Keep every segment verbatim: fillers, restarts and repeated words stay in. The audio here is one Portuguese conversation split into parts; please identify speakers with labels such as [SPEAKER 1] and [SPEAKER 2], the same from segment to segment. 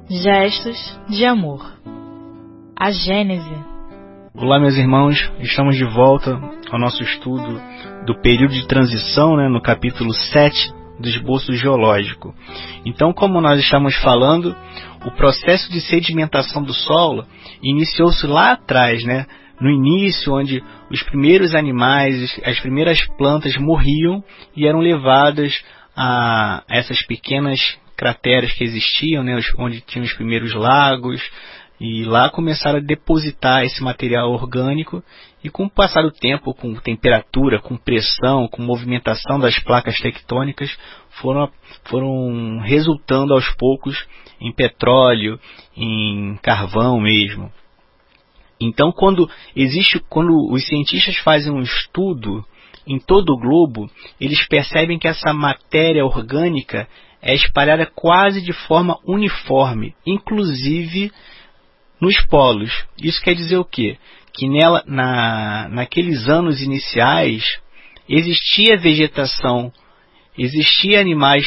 [SPEAKER 1] Gestos de amor. A Gênese.
[SPEAKER 2] Olá, meus irmãos, estamos de volta ao nosso estudo do período de transição, né, no capítulo sete do esboço geológico. Então, como nós estamos falando, o processo de sedimentação do solo iniciou-se lá atrás, né, no início, onde os primeiros animais, as primeiras plantas morriam e eram levadas a essas pequenas crateras que existiam, né, onde tinham os primeiros lagos, e lá começaram a depositar esse material orgânico, e com o passar do tempo, com temperatura, com pressão, com movimentação das placas tectônicas, foram, foram resultando aos poucos em petróleo, em carvão mesmo. Então, quando existe, quando os cientistas fazem um estudo em todo o globo, eles percebem que essa matéria orgânica é espalhada quase de forma uniforme, inclusive nos polos. Isso quer dizer o quê? Que nela, na, naqueles anos iniciais existia vegetação, existia animais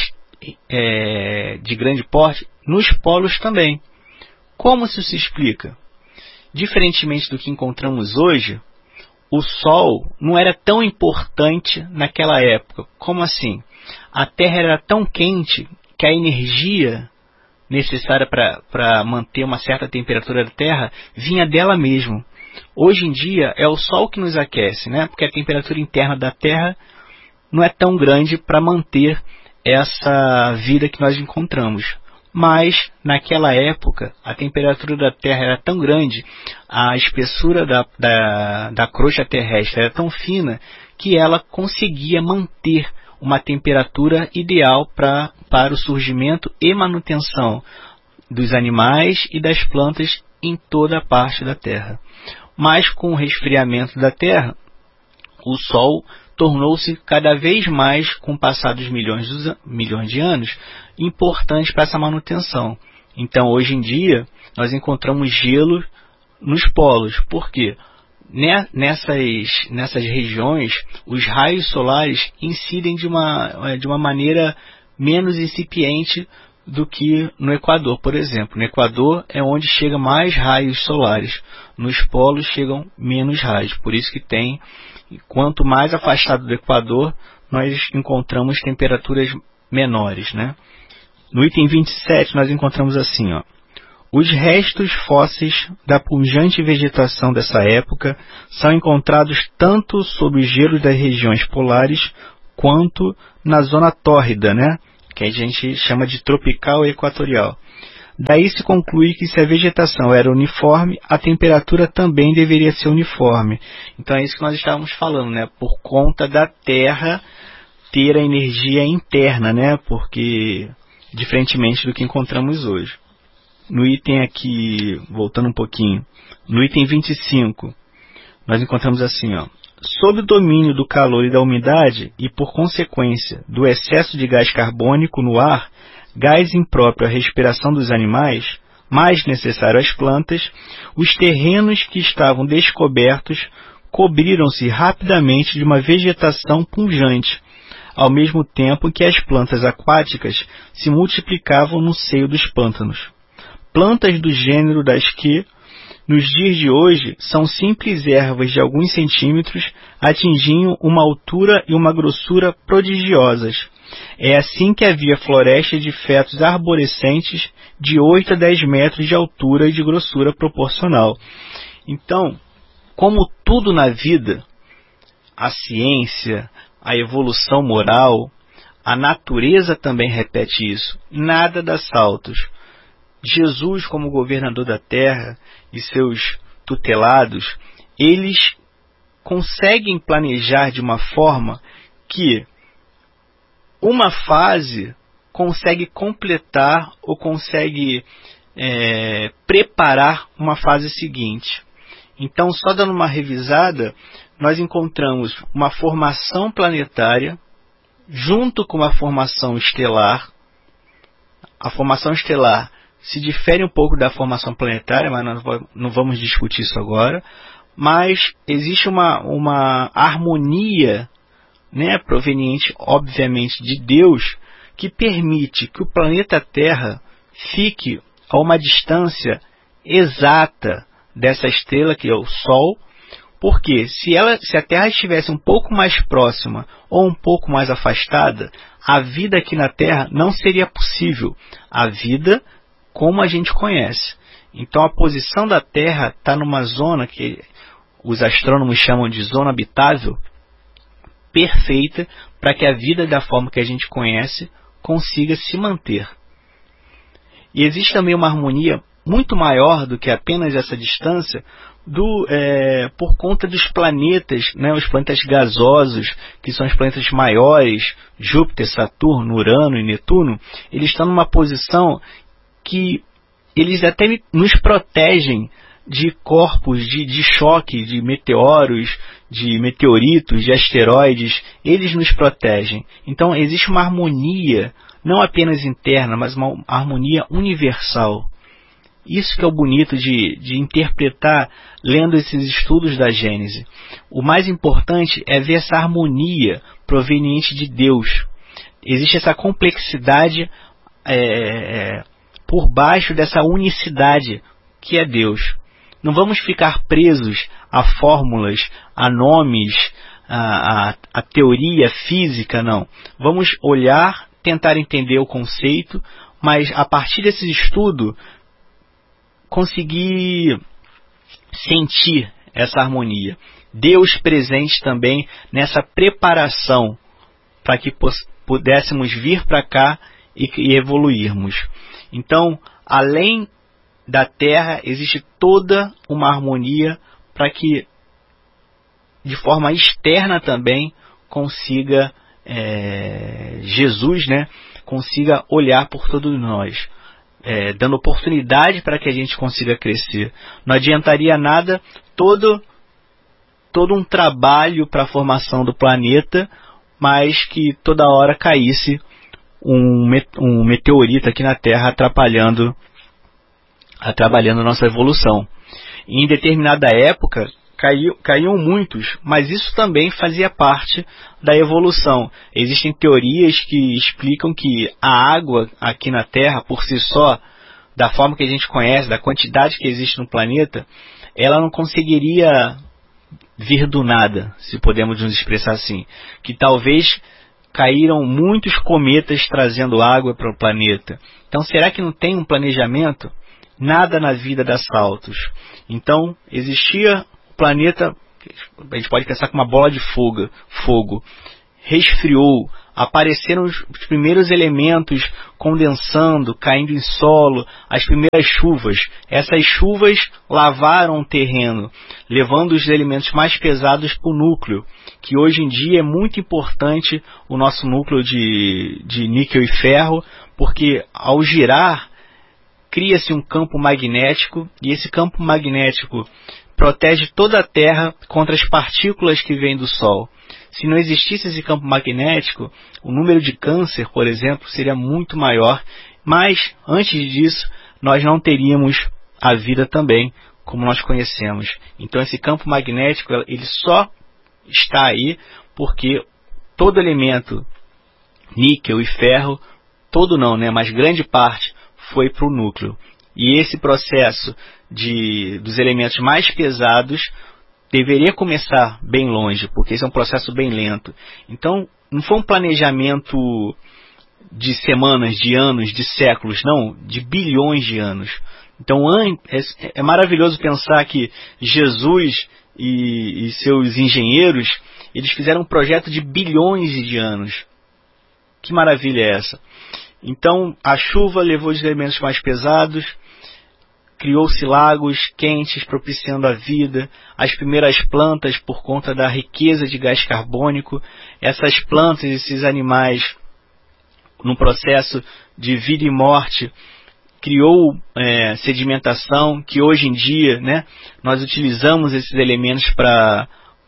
[SPEAKER 2] é, de grande porte nos polos também. Como isso se explica? Diferentemente do que encontramos hoje, o Sol não era tão importante naquela época. Como assim? A Terra era tão quente que a energia necessária para manter uma certa temperatura da Terra vinha dela mesmo. Hoje em dia é o Sol que nos aquece, né? Porque a temperatura interna da Terra não é tão grande para manter essa vida que nós encontramos. Mas, naquela época, a temperatura da Terra era tão grande, a espessura da, da, da crosta terrestre era tão fina, que ela conseguia manter uma temperatura ideal pra, para o surgimento e manutenção dos animais e das plantas em toda a parte da Terra. Mas, com o resfriamento da Terra, o Sol tornou-se cada vez mais, com o passar dos milhões, dos milhões de anos, importante para essa manutenção. Então, hoje em dia, nós encontramos gelo nos polos. Por quê? Nessas, nessas regiões, os raios solares incidem de uma, de uma maneira menos incipiente do que no Equador, por exemplo. No Equador é onde chega mais raios solares. Nos polos chegam menos raios. Por isso que tem, quanto mais afastado do Equador, nós encontramos temperaturas menores, né? No item vinte e sete nós encontramos assim, ó. Os restos fósseis da pujante vegetação dessa época são encontrados tanto sob os gelos das regiões polares quanto na zona tórrida, né? Que a gente chama de tropical e equatorial. Daí se conclui que se a vegetação era uniforme, a temperatura também deveria ser uniforme. Então é isso que nós estávamos falando, né? Por conta da Terra ter a energia interna, né? Porque, diferentemente do que encontramos hoje. No item aqui, voltando um pouquinho, no item vinte e cinco, nós encontramos assim, ó. Sob o domínio do calor e da umidade, e por consequência do excesso de gás carbônico no ar, gás impróprio à respiração dos animais, mais necessário às plantas, os terrenos que estavam descobertos cobriram-se rapidamente de uma vegetação pujante, ao mesmo tempo que as plantas aquáticas se multiplicavam no seio dos pântanos. Plantas do gênero das que, nos dias de hoje, são simples ervas de alguns centímetros, atingiam uma altura e uma grossura prodigiosas. É assim que havia florestas de fetos arborescentes de oito a dez metros de altura e de grossura proporcional. Então, como tudo na vida, a ciência, a evolução moral, a natureza também repete isso. Nada dá saltos. Jesus, como governador da terra e seus tutelados, eles conseguem planejar de uma forma que uma fase consegue completar ou consegue é, preparar uma fase seguinte. Então, só dando uma revisada, nós encontramos uma formação planetária junto com a formação estelar. A formação estelar se difere um pouco da formação planetária, mas nós não vamos discutir isso agora. Mas existe uma, uma harmonia, né, proveniente, obviamente, de Deus, que permite que o planeta Terra fique a uma distância exata dessa estrela, que é o Sol, porque se, ela, se a Terra estivesse um pouco mais próxima ou um pouco mais afastada, a vida aqui na Terra não seria possível, a vida como a gente conhece. Então a posição da Terra está numa zona que os astrônomos chamam de zona habitável, perfeita para que a vida da forma que a gente conhece consiga se manter. E existe também uma harmonia muito maior do que apenas essa distância, do, é, por conta dos planetas, né, os planetas gasosos, que são os planetas maiores, Júpiter, Saturno, Urano e Netuno, eles estão numa posição que eles até nos protegem de corpos de, de choque, de meteoros, de meteoritos, de asteroides, eles nos protegem. Então existe uma harmonia, não apenas interna, mas uma harmonia universal. Isso que é o bonito de, de interpretar lendo esses estudos da Gênese. O mais importante é ver essa harmonia proveniente de Deus. Existe essa complexidade é, por baixo dessa unicidade que é Deus. Não vamos ficar presos a fórmulas, a nomes, a, a, a teoria física, não. Vamos olhar, tentar entender o conceito, mas a partir desse estudo conseguir sentir essa harmonia. Deus presente também nessa preparação para que pudéssemos vir para cá e, e evoluirmos. Então, além da Terra, existe toda uma harmonia para que, de forma externa também, consiga é, Jesus, né, consiga olhar por todos nós. É, dando oportunidade para que a gente consiga crescer. Não adiantaria nada todo, todo um trabalho para a formação do planeta, mas que toda hora caísse um, um meteorito aqui na Terra atrapalhando, atrapalhando a nossa evolução. E em determinada época caiu, caíam muitos, mas isso também fazia parte da evolução. Existem teorias que explicam que a água aqui na Terra, por si só, da forma que a gente conhece, da quantidade que existe no planeta, ela não conseguiria vir do nada, se podemos nos expressar assim. Que talvez caíram muitos cometas trazendo água para o planeta. Então, será que não tem um planejamento? Nada na vida dá saltos. Então, existia o planeta, a gente pode pensar com uma bola de fogo, fogo, resfriou, apareceram os primeiros elementos condensando, caindo em solo, as primeiras chuvas. Essas chuvas lavaram o terreno, levando os elementos mais pesados para o núcleo, que hoje em dia é muito importante o nosso núcleo de, de níquel e ferro, porque ao girar, cria-se um campo magnético, e esse campo magnético protege toda a Terra contra as partículas que vêm do Sol. Se não existisse esse campo magnético, o número de câncer, por exemplo, seria muito maior, mas antes disso, nós não teríamos a vida também, como nós conhecemos. Então esse campo magnético, ele só está aí porque todo elemento, níquel e ferro, todo não, né, mas grande parte, foi para o núcleo. E esse processo de, dos elementos mais pesados deveria começar bem longe, porque esse é um processo bem lento. Então, não foi um planejamento de semanas, de anos, de séculos, não, de bilhões de anos. Então, é, é maravilhoso pensar que Jesus e, e seus engenheiros, eles fizeram um projeto de bilhões de anos. Que maravilha é essa? Então, a chuva levou os elementos mais pesados, criou-se lagos quentes, propiciando a vida, as primeiras plantas por conta da riqueza de gás carbônico. Essas plantas, esses animais, no processo de vida e morte, criou é, sedimentação, que hoje em dia, né, nós utilizamos esses elementos para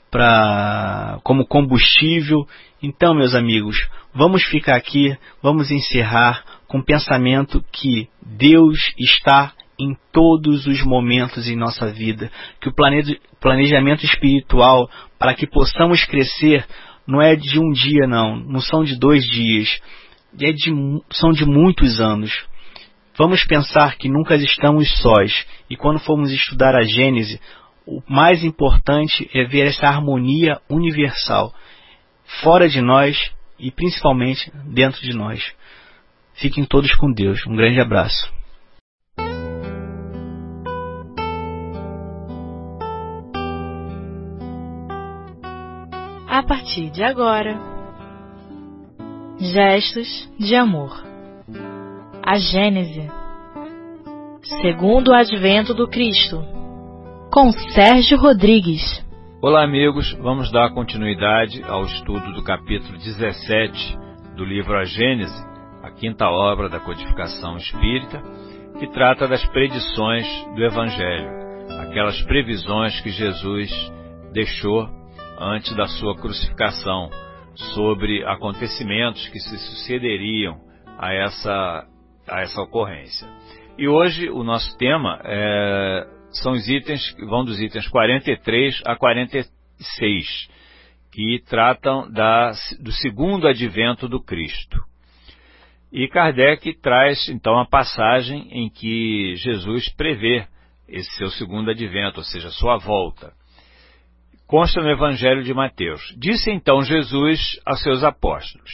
[SPEAKER 2] para como combustível. Então, meus amigos, vamos ficar aqui, vamos encerrar com o pensamento que Deus está em todos os momentos em nossa vida, que o planejamento espiritual para que possamos crescer não é de um dia, não, não são de dois dias, é de, são de muitos anos. Vamos pensar que nunca estamos sós, e quando formos estudar a Gênese, o mais importante é ver essa harmonia universal, fora de nós e principalmente dentro de nós. Fiquem todos com Deus. Um grande abraço.
[SPEAKER 1] A partir de agora, Gestos de Amor. A Gênese, segundo o advento do Cristo, com Sérgio Rodrigues.
[SPEAKER 3] Olá, amigos, vamos dar continuidade ao estudo do capítulo dezessete do livro A Gênese, a quinta obra da codificação espírita, que trata das predições do Evangelho, aquelas previsões que Jesus deixou antes da sua crucificação, sobre acontecimentos que se sucederiam a essa, a essa ocorrência. E hoje o nosso tema é, são os itens, vão dos itens quarenta e três a quarenta e seis, que tratam da, do segundo advento do Cristo. E Kardec traz então a passagem em que Jesus prevê esse seu segundo advento, ou seja, sua volta. Consta no Evangelho de Mateus. Disse então Jesus aos seus apóstolos: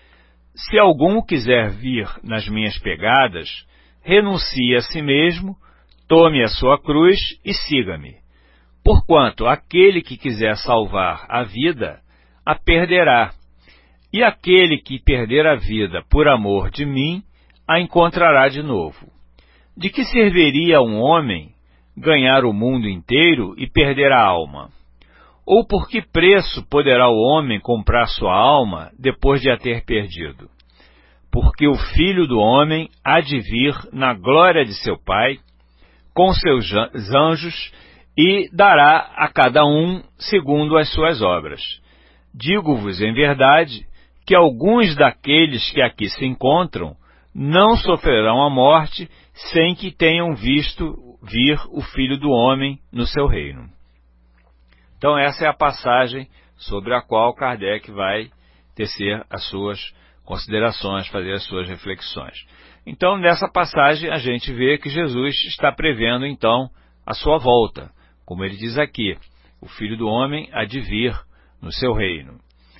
[SPEAKER 3] se algum quiser vir nas minhas pegadas, renuncie a si mesmo, tome a sua cruz e siga-me. Porquanto aquele que quiser salvar a vida, a perderá. E aquele que perder a vida por amor de mim, a encontrará de novo. De que serviria um homem ganhar o mundo inteiro e perder a alma? Ou por que preço poderá o homem comprar sua alma depois de a ter perdido? Porque o Filho do Homem há de vir na glória de seu Pai, com seus anjos, e dará a cada um segundo as suas obras. Digo-vos em verdade que alguns daqueles que aqui se encontram não sofrerão a morte sem que tenham visto vir o Filho do Homem no seu reino. Então essa é a passagem sobre a qual Kardec vai tecer as suas considerações, fazer as suas reflexões. Então nessa passagem a gente vê que Jesus está prevendo então a sua volta, como ele diz aqui, o Filho do Homem há de vir no seu reino.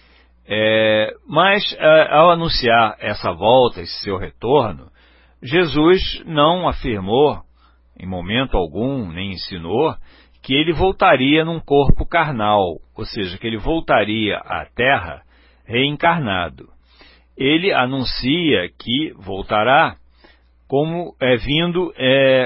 [SPEAKER 3] É, mas ao anunciar essa volta, esse seu retorno, Jesus não afirmou em momento algum, nem ensinou, que ele voltaria num corpo carnal, ou seja, que ele voltaria à Terra reencarnado. Ele anuncia que voltará como é, vindo é,